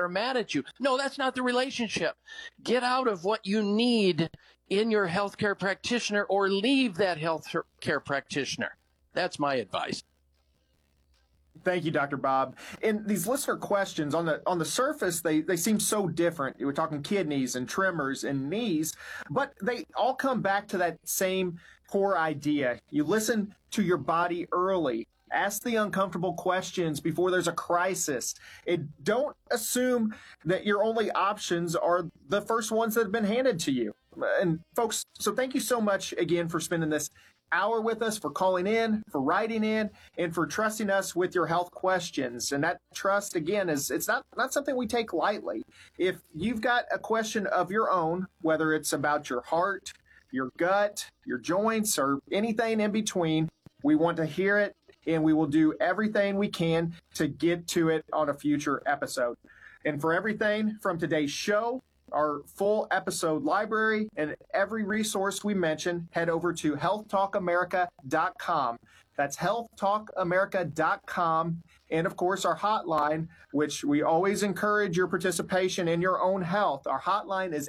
are mad at you. No, that's not the relationship. Get out of what you need in your healthcare practitioner or leave that healthcare practitioner. That's my advice. Thank you, Dr. Bob. And these listener questions on the surface, they seem so different. We're talking kidneys and tremors and knees, but they all come back to that same core idea. You listen to your body early. Ask the uncomfortable questions before there's a crisis. And don't assume that your only options are the first ones that have been handed to you. And folks, so thank you so much again for spending this hour with us, for calling in, for writing in, and for trusting us with your health questions. And that trust, again, it's not something we take lightly. If you've got a question of your own, whether it's about your heart, your gut, your joints, or anything in between, we want to hear it, and we will do everything we can to get to it on a future episode. And for everything from today's show, our full episode library, and every resource we mentioned, head over to healthtalkamerica.com. That's healthtalkamerica.com. And of course, our hotline, which we always encourage your participation in your own health. Our hotline is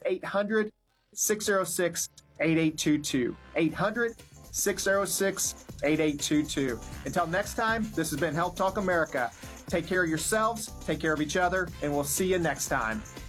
800-606-8822. 800-606-8822. Until next time, this has been Health Talk America. Take care of yourselves, take care of each other, and we'll see you next time.